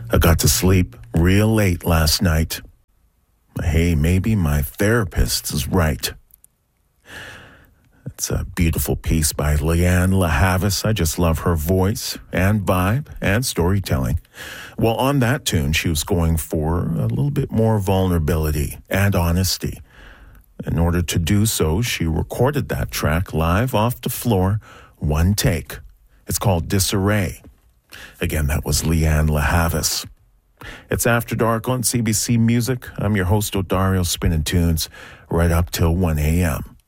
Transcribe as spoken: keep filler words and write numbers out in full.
I got to sleep real late last night. Hey, maybe my therapist is right. It's a beautiful piece by Lianne La Havas. I just love her voice and vibe and storytelling. Well, on that tune, she was going for a little bit more vulnerability and honesty. In order to do so, she recorded that track live off the floor, one take. It's called Disarray. Again, that was Lianne La Havas. It's After Dark on C B C Music. I'm your host, Odario, spinning tunes right up till one a.m.